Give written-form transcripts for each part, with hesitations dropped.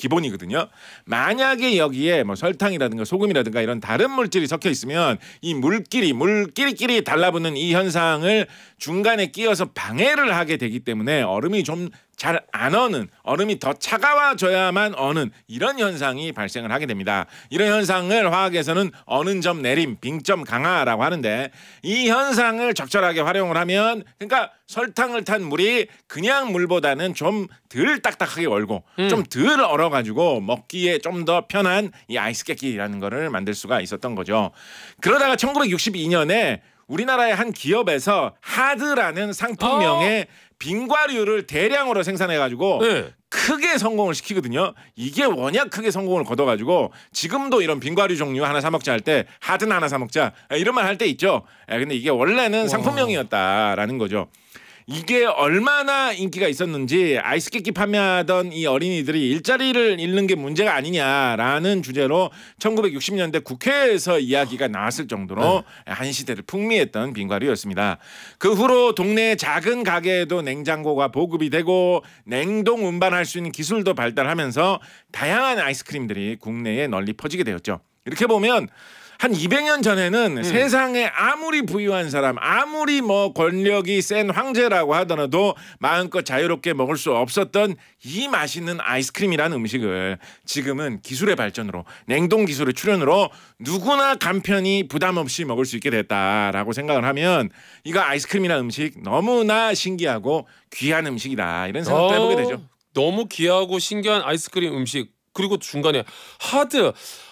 기본이거든요. 만약에 여기에 뭐 설탕이라든가 소금이라든가 이런 다른 물질이 섞여 있으면 이 물끼리끼리 달라붙는 이 현상을 중간에 끼어서 방해를 하게 되기 때문에 얼음이 좀 잘 안 어는, 얼음이 더 차가워져야만 어는 이런 현상이 발생을 하게 됩니다. 이런 현상을 화학에서는 어는 점 내림, 빙점 강화라고 하는데, 이 현상을 적절하게 활용을 하면, 그러니까 설탕을 탄 물이 그냥 물보다는 좀 덜 딱딱하게 얼고 좀 덜 얼어가지고 먹기에 좀 더 편한 이 아이스 깨끼라는 거를 만들 수가 있었던 거죠. 그러다가 1962년에 우리나라의 한 기업에서 하드라는 상품명의 빙과류를 대량으로 생산해가지고 크게 성공을 시키거든요. 이게 워낙 크게 성공을 거둬가지고 지금도 이런 빙과류 종류 하나 사 먹자 할 때 하드나 하나 사 먹자 이런 말 할 때 있죠. 근데 이게 원래는 상품명이었다라는 거죠. 이게 얼마나 인기가 있었는지 아이스 깨끼 판매하던 이 어린이들이 일자리를 잃는 게 문제가 아니냐라는 주제로 1960년대 국회에서 이야기가 나왔을 정도로 한 시대를 풍미했던 빙과류였습니다. 그 후로 동네의 작은 가게에도 냉장고가 보급이 되고 냉동 운반할 수 있는 기술도 발달하면서 다양한 아이스크림들이 국내에 널리 퍼지게 되었죠. 이렇게 보면 한 200년 전에는 세상에 아무리 부유한 사람, 아무리 뭐 권력이 센 황제라고 하더라도 마음껏 자유롭게 먹을 수 없었던 이 맛있는 아이스크림이라는 음식을 지금은 기술의 발전으로, 냉동 기술의 출현으로 누구나 간편히 부담 없이 먹을 수 있게 됐다라고 생각을 하면 이거 아이스크림이라는 음식 너무나 신기하고 귀한 음식이다 이런 생각도 해보게 되죠. 너무 귀하고 신기한 아이스크림 음식, 그리고 중간에 하드.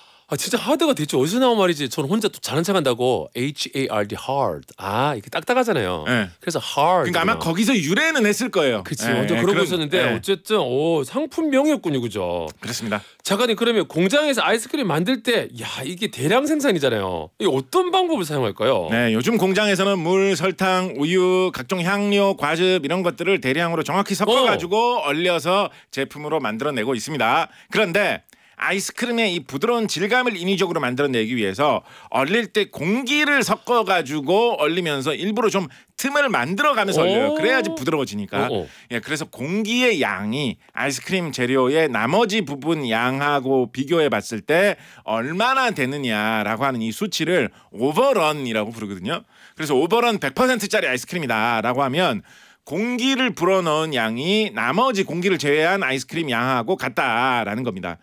진짜 하드가 대체 어디서 나온 말이지? 저는 혼자 또 잘난 척한다고 HARD hard. 이게 딱딱하잖아요. 그래서 hard. 그러니까 아마 거기서 유래는 했을 거예요. 그치. 먼저 그러고 있었는데 어쨌든 상품명이었군요, 그죠? 그렇습니다. 작가님, 그러면 공장에서 아이스크림 만들 때 이게 대량 생산이잖아요. 이게 어떤 방법을 사용할까요? 네, 요즘 공장에서는 물, 설탕, 우유, 각종 향료, 과즙 이런 것들을 대량으로 정확히 섞어가지고 얼려서 제품으로 만들어내고 있습니다. 그런데 아이스크림의 이 부드러운 질감을 인위적으로 만들어내기 위해서 얼릴 때 공기를 섞어가지고 얼리면서 일부러 좀 틈을 만들어가면서 얼려요. 그래야지 부드러워지니까. 그래서 공기의 양이 아이스크림 재료의 나머지 부분 양하고 비교해봤을 때 얼마나 되느냐라고 하는 이 수치를 오버런이라고 부르거든요. 그래서 오버런 100%짜리 아이스크림이다라고 하면 공기를 불어넣은 양이 나머지 공기를 제외한 아이스크림 양하고 같다라는 겁니다.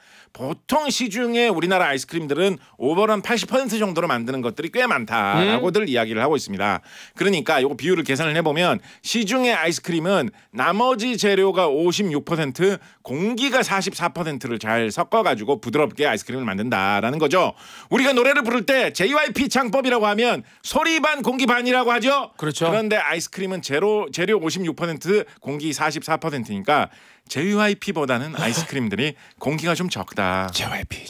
보통 시중에 우리나라 아이스크림들은 오버런 80% 정도로 만드는 것들이 꽤 많다라고들 이야기를 하고 있습니다. 그러니까 이거 비율을 계산을 해보면 시중의 아이스크림은 나머지 재료가 56%, 공기가 44%를 잘 섞어가지고 부드럽게 아이스크림을 만든다라는 거죠. 우리가 노래를 부를 때 JYP 창법이라고 하면 소리 반 공기 반이라고 하죠. 그렇죠. 그런데 아이스크림은 재료 56%, 공기 44%니까 JYP보다는 아이스크림들이 공기가 좀 적다. JYP.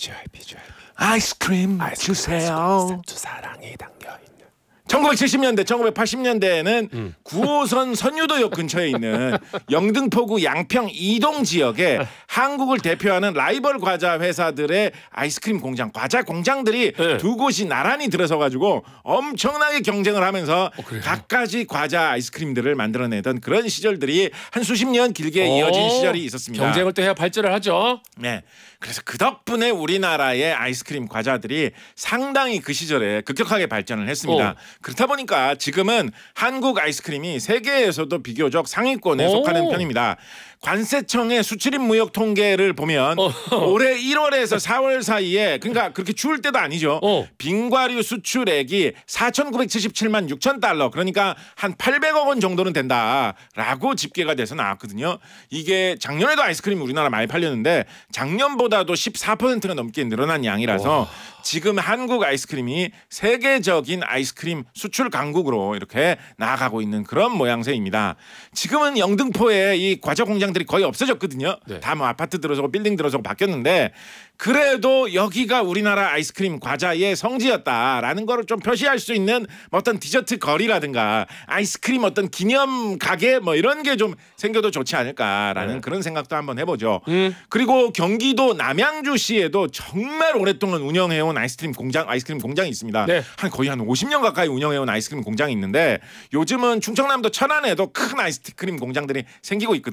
아이스크림 주세요. 사랑이 담겨있는. 1970년대, 1980년대에는 9호선 선유도역 근처에 있는 영등포구 양평 이동 지역에 한국을 대표하는 라이벌 과자 회사들의 아이스크림 공장, 과자 공장들이 두 곳이 나란히 들어서가지고 엄청나게 경쟁을 하면서 각가지 과자 아이스크림들을 만들어내던 그런 시절들이 한 수십 년 길게 이어진 시절이 있었습니다. 경쟁을 또 해야 발전을 하죠. 네. 그래서 그 덕분에 우리나라의 아이스크림 과자들이 상당히 그 시절에 급격하게 발전을 했습니다. 그렇다 보니까 지금은 한국 아이스크림이 세계에서도 비교적 상위권에 속하는 편입니다. 관세청의 수출입 무역 통계를 보면 올해 1월에서 4월 사이에, 그러니까 그렇게 추울 때도 아니죠. 빙과류 수출액이 4,977만 6천 달러, 그러니까 한 800억 원 정도는 된다라고 집계가 돼서 나왔거든요. 이게 작년에도 아이스크림이 우리나라 많이 팔렸는데 작년보다도 14%가 넘게 늘어난 양이라서 지금 한국 아이스크림이 세계적인 아이스크림 수출 강국으로 이렇게 나아가고 있는 그런 모양새입니다. 지금은 영등포에 이 과자 공장들이 거의 없어졌거든요. 다 뭐 아파트 들어서고 빌딩 들어서고 바뀌었는데 그래도 여기가 우리나라 아이스크림 과자의 성지였다라는 거를 좀 표시할 수 있는 어떤 디저트 거리라든가 아이스크림 어떤 기념 가게 뭐 이런 게 좀 생겨도 좋지 않을까라는 그런 생각도 한번 해보죠. 그리고 경기도 남양주시에도 정말 오랫동안 운영해온 아이스크림 공장이 있습니다. 한 거의 한 50년 가까이 운영해온 아이스크림 공장이 있는데 요즘은 충청남도 천안에도 큰 아이스크림 공장들이 생기고 있거든요.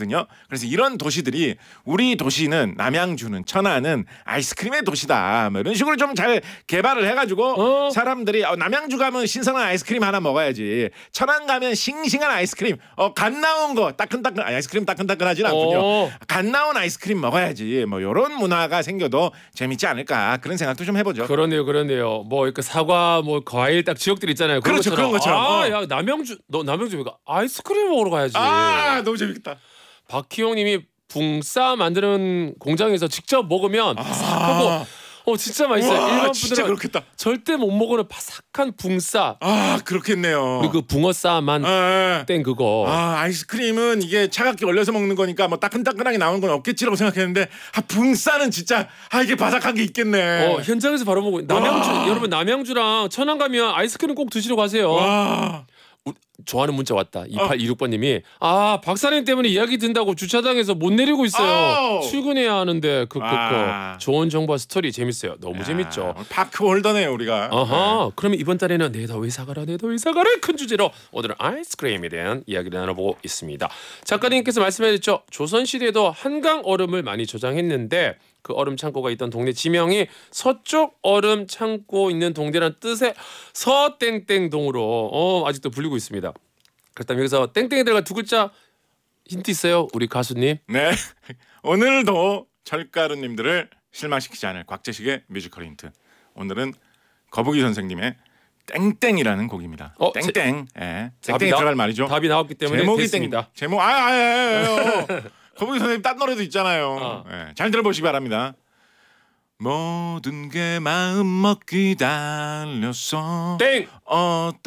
그래서 이런 도시들이 우리 도시는 남양주는 천안은 아이스크림의 도시다. 뭐 이런 식으로 좀 잘 개발을 해가지고 사람들이 남양주 가면 신선한 아이스크림 하나 먹어야지. 천안 가면 싱싱한 아이스크림 갓 나온 거 따끈따끈 아이스크림 따끈따끈하진 않군요. 갓 나온 아이스크림 먹어야지. 뭐 이런 문화가 생겨도 재밌지 않을까 그런 생각도 좀 해보죠. 그러네요. 뭐 이렇게 사과 뭐 과일 딱 지역들 있잖아요. 그렇죠. 그런 것처럼. 야 남양주 왜 가? 아이스크림 먹으러 가야지. 너무 재밌겠다. 박희용님이 붕싸 만드는 공장에서 직접 먹으면 바삭하고 진짜 맛있어요. 일반 진짜 분들은 그렇겠다. 절대 못 먹는 바삭한 붕싸. 그렇겠네요. 그리고 그 붕어싸만 땡 그거. 아이스크림은 이게 차갑게 얼려서 먹는 거니까 뭐 따끈따끈하게 나오는 건 없겠지라고 생각했는데 붕싸는 진짜 이게 바삭한 게 있겠네. 현장에서 바로 먹고 여러분 남양주랑 천안 가면 아이스크림 꼭 드시러 가세요. 좋아하는 문자 왔다. 2826번님이 박사님 때문에 이야기 듣는다고 주차장에서 못 내리고 있어요. 출근해야 하는데 좋은 정보와 스토리 재밌어요. 너무 재밌죠. 파크 홀더네요 우리가. 그러면 이번 달에는 내다 왜 사가라 큰 주제로 오늘은 아이스크림에 대한 이야기를 나눠보고 있습니다. 작가님께서 말씀해주셨죠. 조선시대에도 한강 얼음을 많이 저장했는데 그 얼음 창고가 있던 동네 지명이 서쪽 얼음 창고 있는 동네라는 뜻의 서땡땡동으로 아직도 불리고 있습니다. 그렇다면 여기서 땡땡이 들어간 두 글자 힌트 있어요? 우리 가수님. 네. 오늘도 철가루님들을 실망시키지 않을 곽재식의 뮤지컬 힌트. 오늘은 거북이 선생님의 땡땡이라는 곡입니다. 땡땡. 땡땡이 들어갈 말이죠. 답이 나왔기 때문에 제목이 됐습니다. 제목 거북이 선생님 딴 노래도 있잖아요. 잘 들어보시기 바랍니다. 모든 게 마음 먹기 달렸어. 땡. 어떤